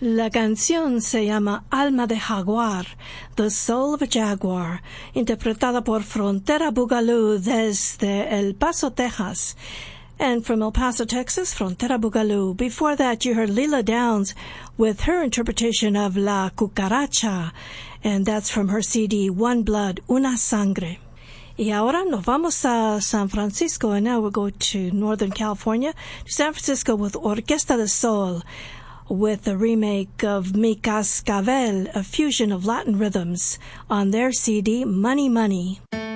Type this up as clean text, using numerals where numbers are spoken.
La canción se llama Alma de Jaguar, The Soul of a Jaguar, interpretada por Frontera Boogaloo desde El Paso, Texas. And from El Paso, Texas, Frontera Boogaloo. Before that, you heard Lila Downs with her interpretation of La Cucaracha, and that's from her CD, One Blood, Una Sangre. Y ahora nos vamos a San Francisco, and now we'll go to Northern California, to San Francisco with Orquesta de Sol, with a remake of Mi Cascabel, a fusion of Latin rhythms, on their CD, Money Money.